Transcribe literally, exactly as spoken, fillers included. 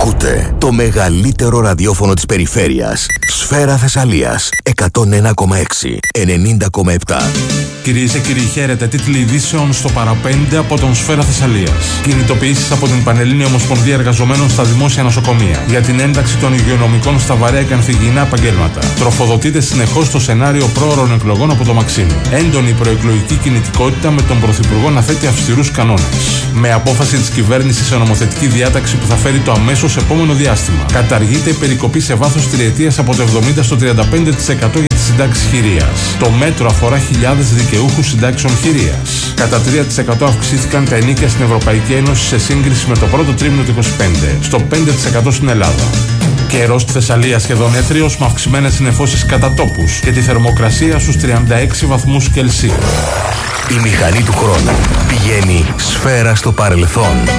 Ακούτε το μεγαλύτερο ραδιόφωνο της περιφέρειας. Σφαίρα Θεσσαλίας εκατόν ένα κόμμα έξι, ενενήντα κόμμα επτά. Κυρίες και κύριοι, χαίρετε. Τίτλοι ειδήσεων στο παραπέντε από τον Σφαίρα Θεσσαλίας. Κινητοποιήσεις από την Πανελλήνια Ομοσπονδία Εργαζομένων στα δημόσια νοσοκομεία για την ένταξη των υγειονομικών στα βαρέα και ανθυγιεινά επαγγέλματα. Τροφοδοτείται συνεχώς το σενάριο πρόωρων εκλογών από το Μαξίμι. Έντονη προεκλογική κινητικότητα με τον Πρωθυπουργό να θέτει αυστηρούς κανόνες. Με απόφαση της κυβέρνησης σε νομοθετική διάταξη που θα φέρει το αμέσως επόμενο διάστημα. Καταργείται η περικοπή σε βάθος τριετίας από το εβδομήντα στο τριάντα πέντε τοις εκατό για τις συντάξεις χειρίας. Το μέτρο αφορά χιλιάδες δικαιούχους συντάξεων χειρίας. Κατά τρία τοις εκατό αυξήθηκαν τα ενοίκια στην Ευρωπαϊκή Ένωση σε σύγκριση με το πρώτο τρίμηνο του είκοσι πέντε, στο πέντε τοις εκατό στην Ελλάδα. Καιρός στη Θεσσαλία σχεδόν έθριος με αυξημένες συννεφώσεις κατά τόπους και τη θερμοκρασία στους τριάντα έξι βαθμούς Κελσίου. Η μηχανή του χρόνου πηγαίνει σφαίρα στο παρελθόν.